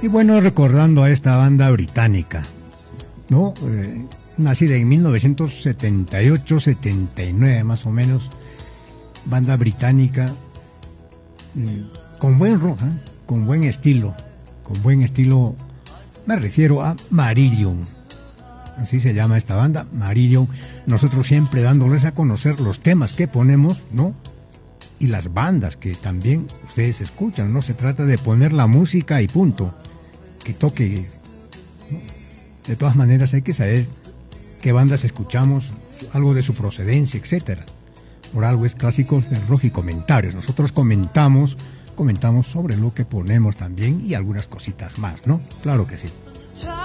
Y bueno, recordando a esta banda británica, ¿no? Nacida en 1978-79 más o menos, banda británica con buen rock, con buen estilo, me refiero a Marillion, así se llama esta banda, Marillion. Nosotros siempre dándoles a conocer los temas que ponemos, ¿no? Y las bandas que también ustedes escuchan. No se trata de poner la música y punto, que toque, ¿no? De todas maneras hay que saber qué bandas escuchamos, algo de su procedencia, etcétera. Por algo es Clásicos del Rock y Comentarios. Nosotros comentamos sobre lo que ponemos también y algunas cositas más, ¿no? Claro que sí.